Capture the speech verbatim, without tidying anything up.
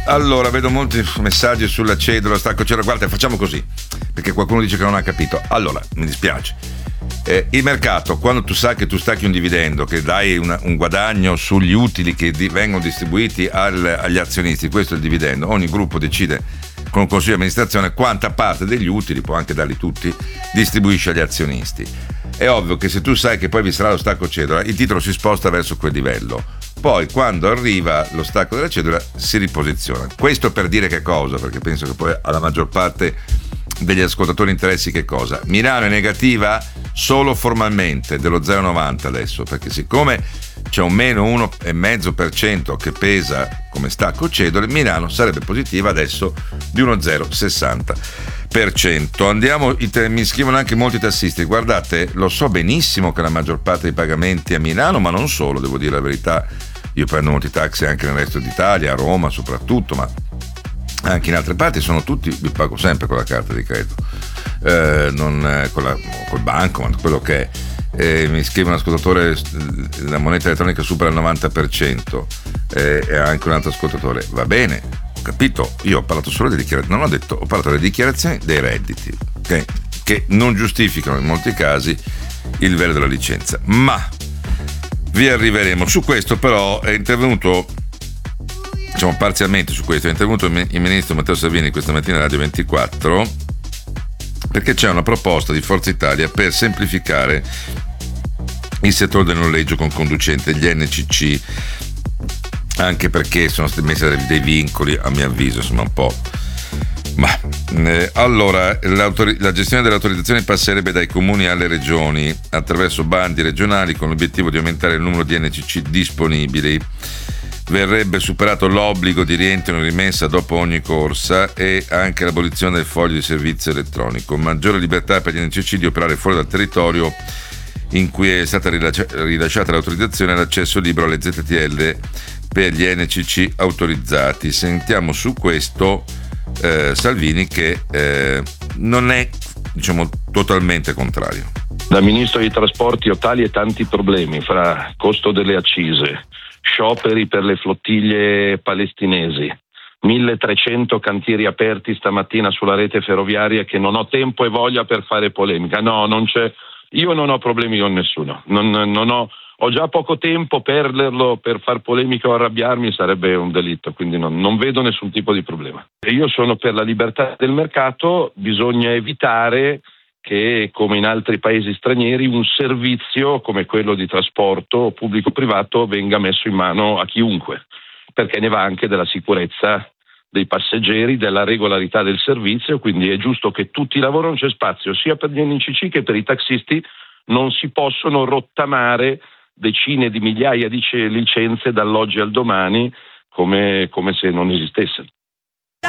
Allora, vedo molti messaggi sulla cedola, stacco cedola. Guarda, facciamo così, perché qualcuno dice che non ha capito. Allora, mi dispiace. Eh, il mercato, quando tu sai che tu stacchi un dividendo, che dai una, un guadagno sugli utili che di, vengono distribuiti al, agli azionisti, questo è il dividendo. Ogni gruppo decide con un consiglio di amministrazione quanta parte degli utili, può anche darli tutti, distribuisce agli azionisti. È ovvio che se tu sai che poi vi sarà lo stacco cedola, il titolo si sposta verso quel livello. Poi quando arriva lo stacco della cedola si riposiziona. Questo per dire che cosa? Perché penso che poi alla maggior parte degli ascoltatori interessi che cosa? Milano è negativa solo formalmente dello zero virgola novanta adesso, perché siccome c'è un meno uno virgola cinque per cento che pesa come stacco cedole, Milano sarebbe positiva adesso di uno zero virgola sessanta per cento. Andiamo, mi scrivono anche molti tassisti, guardate, lo so benissimo che la maggior parte dei pagamenti a Milano, ma non solo, devo dire la verità, io prendo molti taxi anche nel resto d'Italia, a Roma soprattutto, ma anche in altre parti sono tutti, vi pago sempre con la carta di credito, eh, non eh, con la, col banco, ma quello che è. Eh, mi scrive un ascoltatore, la moneta elettronica supera il novanta per cento, eh, e anche un altro ascoltatore, va bene, ho capito, io ho parlato solo delle dichiarazioni, non ho detto, ho parlato delle dichiarazioni dei redditi, okay? Che non giustificano in molti casi il livello della licenza, ma vi arriveremo. Su questo però è intervenuto, diciamo parzialmente su questo, è intervenuto il ministro Matteo Salvini questa mattina a Radio ventiquattro, perché c'è una proposta di Forza Italia per semplificare il settore del noleggio con conducente, gli N C C, anche perché sono stati messi dei vincoli, a mio avviso, insomma un po'. Ma eh, allora la gestione delle autorizzazioni passerebbe dai comuni alle regioni attraverso bandi regionali con l'obiettivo di aumentare il numero di N C C disponibili. Verrebbe superato l'obbligo di rientro in rimessa dopo ogni corsa e anche l'abolizione del foglio di servizio elettronico. Maggiore libertà per gli N C C di operare fuori dal territorio in cui è stata rilasciata l'autorizzazione all'accesso libero alle Z T L per gli N C C autorizzati. Sentiamo su questo eh, Salvini che eh, non è, diciamo, totalmente contrario. Da ministro dei trasporti ho tali e tanti problemi, fra costo delle accise, scioperi per le flottiglie palestinesi, milletrecento cantieri aperti stamattina sulla rete ferroviaria, che non ho tempo e voglia per fare polemica. No, non c'è. Io non ho problemi con nessuno. Non, non ho, ho già poco tempo, perderlo per far polemica o arrabbiarmi sarebbe un delitto, quindi non, non vedo nessun tipo di problema. E io sono per la libertà del mercato, bisogna evitare che, come in altri paesi stranieri, un servizio come quello di trasporto pubblico-privato venga messo in mano a chiunque, perché ne va anche della sicurezza dei passeggeri, della regolarità del servizio, quindi è giusto che tutti lavorino, c'è spazio sia per gli N C C che per i taxisti, non si possono rottamare decine di migliaia di licenze dall'oggi al domani come, come se non esistessero.